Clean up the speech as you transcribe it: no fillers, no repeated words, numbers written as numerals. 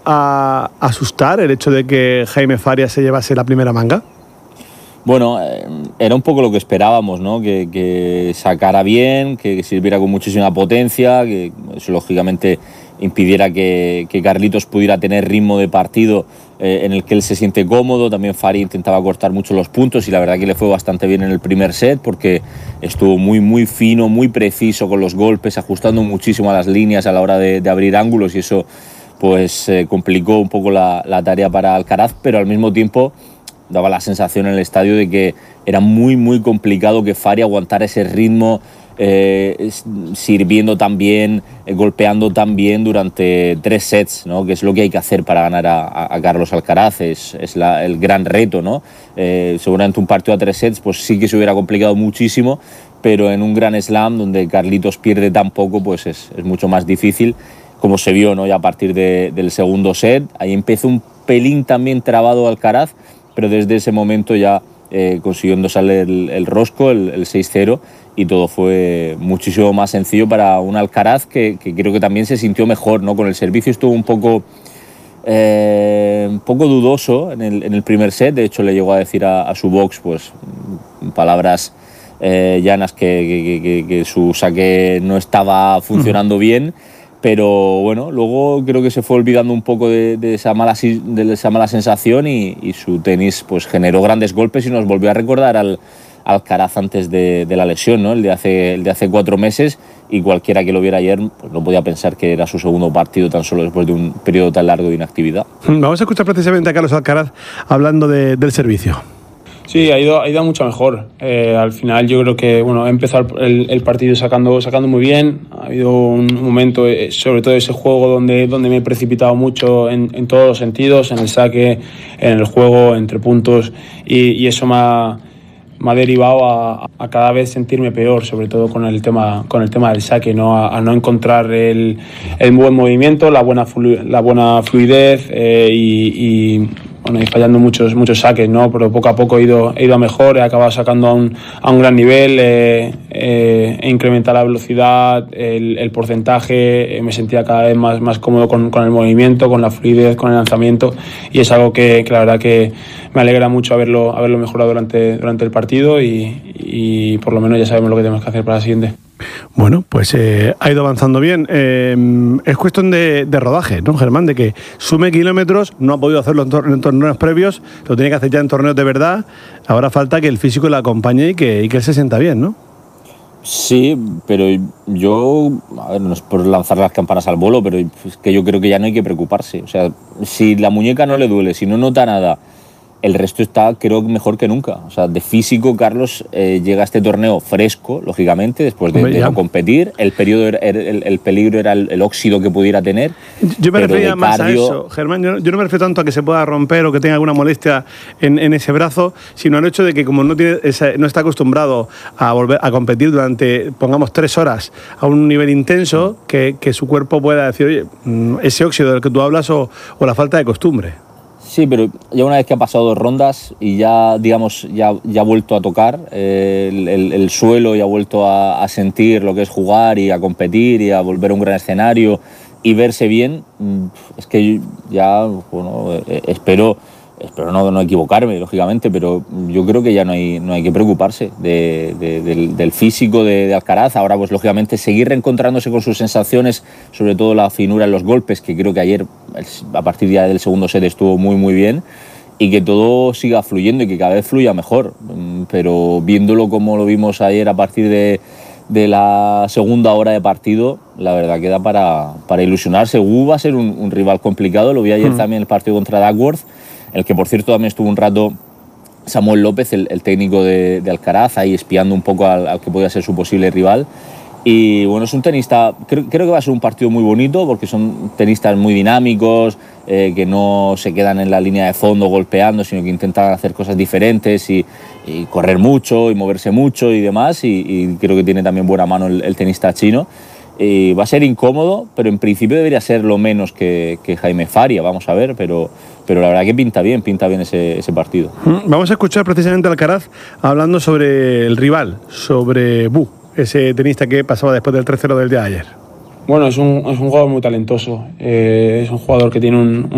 a asustar el hecho de que Jaime Faria se llevase la primera manga? Bueno, era un poco lo que esperábamos, ¿no? Que sacara bien, que sirviera con muchísima potencia, que eso lógicamente impidiera que Carlitos pudiera tener ritmo de partido en el que él se siente cómodo. También Faria intentaba cortar mucho los puntos y la verdad que le fue bastante bien en el primer set porque estuvo muy fino, muy preciso con los golpes, ajustando muchísimo a las líneas a la hora de abrir ángulos y eso pues complicó un poco la tarea para Alcaraz, pero al mismo tiempo daba la sensación en el estadio de que era muy complicado que Faria aguantara ese ritmo, sirviendo tan bien, golpeando tan bien durante 3 sets, ¿no? Que es lo que hay que hacer para ganar a Carlos Alcaraz, es el gran reto, ¿no? Seguramente un partido a 3 sets pues sí que se hubiera complicado muchísimo, pero en un gran slam donde Carlitos pierde tan poco pues es mucho más difícil, como se vio, ¿no? Ya a partir del segundo set, ahí empezó un pelín también trabado Alcaraz, pero desde ese momento ya consiguió endosarle el rosco, el 6-0, y todo fue muchísimo más sencillo para un Alcaraz que creo que también se sintió mejor, ¿no? Con el servicio estuvo un poco dudoso en el primer set. De hecho le llegó a decir a su box pues palabras llanas que su saque no estaba funcionando bien. Pero bueno, luego creo que se fue olvidando un poco de esa mala sensación y su tenis pues generó grandes golpes y nos volvió a recordar al Alcaraz antes de la lesión, ¿no? El de hace 4 meses, y cualquiera que lo viera ayer pues no podía pensar que era su segundo partido tan solo después de un periodo tan largo de inactividad. Vamos a escuchar precisamente a Carlos Alcaraz hablando del servicio. Sí, ha ido mucho mejor. Al final yo creo que he empezado el partido sacando muy bien. Ha habido un momento, sobre todo ese juego donde me he precipitado mucho en todos los sentidos, en el saque, en el juego, entre puntos, y eso me ha derivado a cada vez sentirme peor, sobre todo con el tema del saque, ¿no? A no encontrar el buen movimiento, la buena fluidez y fallando muchos saques, ¿no? Pero poco a poco he ido a mejor, he acabado sacando a un gran nivel, he incrementado la velocidad, el porcentaje, me sentía cada vez más cómodo con el movimiento, con la fluidez, con el lanzamiento, y es algo que la verdad que me alegra mucho haberlo mejorado durante el partido y por lo menos ya sabemos lo que tenemos que hacer para la siguiente. Bueno, pues ha ido avanzando bien. Es cuestión de rodaje, ¿no, Germán? De que sume kilómetros, no ha podido hacerlo en torneos previos, lo tiene que hacer ya en torneos de verdad. Ahora falta que el físico le acompañe y que él se sienta bien, ¿no? Sí, pero yo, a ver, no es por lanzar las campanas al vuelo, pero es que yo creo que ya no hay que preocuparse. O sea, si la muñeca no le duele, si no nota nada, el resto está, creo, mejor que nunca. O sea, de físico, Carlos llega a este torneo fresco, lógicamente, después de no competir. El peligro era el óxido que pudiera tener. Yo me refería más a eso, Germán. Yo no me refiero tanto a que se pueda romper o que tenga alguna molestia en ese brazo, sino al hecho de que como no está acostumbrado a volver a competir durante, pongamos, 3 horas a un nivel intenso, que su cuerpo pueda decir, oye, ese óxido del que tú hablas o la falta de costumbre. Sí, pero ya una vez que ha pasado 2 rondas y ya, digamos, ya ha vuelto a tocar el suelo y ha vuelto a sentir lo que es jugar y a competir y a volver a un gran escenario y verse bien, es que ya, bueno, espero no equivocarme, lógicamente, pero yo creo que ya no hay que preocuparse del físico de Alcaraz. Ahora, pues lógicamente, seguir reencontrándose con sus sensaciones, sobre todo la finura en los golpes, que creo que ayer, a partir ya del segundo set, estuvo muy bien, y que todo siga fluyendo y que cada vez fluya mejor. Pero viéndolo como lo vimos ayer a partir de la segunda hora de partido, la verdad que da para ilusionarse. Wu va a ser un rival complicado, lo vi ayer también en el partido contra Duckworth, el que por cierto también estuvo un rato Samuel López, el técnico de Alcaraz, ahí espiando un poco al que podía ser su posible rival. Y bueno, es un tenista, creo que va a ser un partido muy bonito porque son tenistas muy dinámicos, que no se quedan en la línea de fondo golpeando, sino que intentan hacer cosas diferentes y correr mucho y moverse mucho y demás, y creo que tiene también buena mano el tenista chino. Y va a ser incómodo, pero en principio debería ser lo menos que Jaime Faria, vamos a ver, pero la verdad que pinta bien ese partido. Vamos a escuchar precisamente a Alcaraz hablando sobre el rival, sobre Wu, ese tenista que pasaba después del 3-0 del día de ayer. Bueno, es un jugador muy talentoso, es un jugador que tiene un